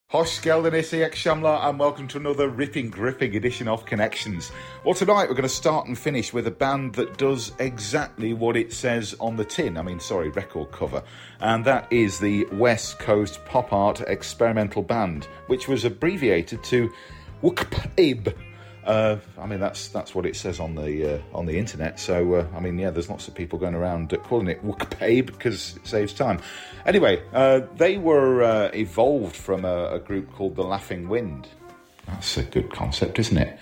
Hosh Skelden Isiek Shamla, and welcome to another ripping, gripping edition of Connections. Well, tonight we're going to start and finish with a band that does exactly what it says on the record cover. And that is the West Coast Pop Art Experimental Band, which was abbreviated to WCPAB. That's what it says on the internet. So there's lots of people going around calling it WCPAB because it saves time. Anyway, they were evolved from a group called the Laughing Wind. That's a good concept, isn't it?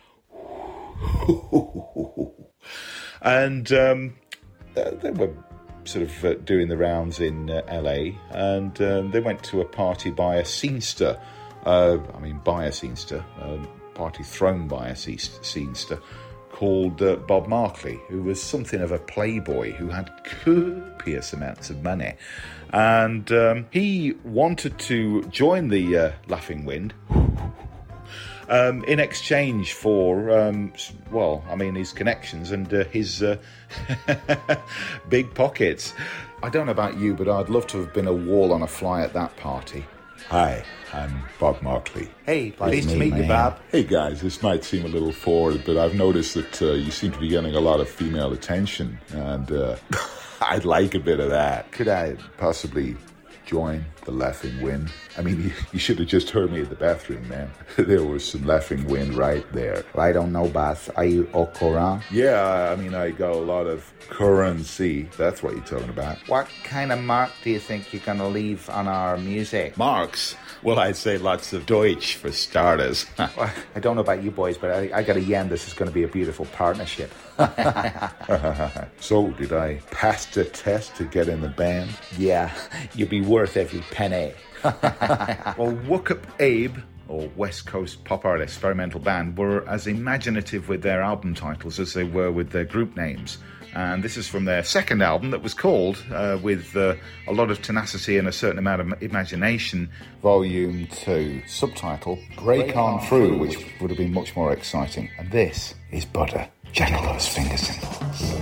And they were sort of doing the rounds in LA, and they went to a party by a scenester. Party thrown by a scenester called Bob Markley, who was something of a playboy who had copious amounts of money. And he wanted to join the Laughing Wind in exchange for, his connections and his big pockets. I don't know about you, but I'd love to have been a wall on a fly at that party. Hi, I'm Bob Markley. Hey, pleased to meet you, Bob. Hey guys, this might seem a little forward, but I've noticed that you seem to be getting a lot of female attention, and I'd like a bit of that. Could I possibly join the Laughing Wind? I mean, you should have just heard me at the bathroom, man. There was some Laughing Wind right there. I don't know, boss. Are you au courant? Yeah, I got a lot of currency. That's what you're talking about. What kind of mark do you think you're going to leave on our music? Marks? Well, I'd say lots of Deutsch for starters. Well, I don't know about you boys, but I got a yen. This is going to be a beautiful partnership. So, did I pass the test to get in the band? Yeah, you'd be worth every penny. Well, WCPAB, or West Coast Pop Art Experimental Band, were as imaginative with their album titles as they were with their group names. And this is from their second album that was called, with a lot of tenacity and a certain amount of imagination, Volume 2. Subtitle, Break On Through, which would have been much more exciting. And this is Butter. Juggle those finger cymbals.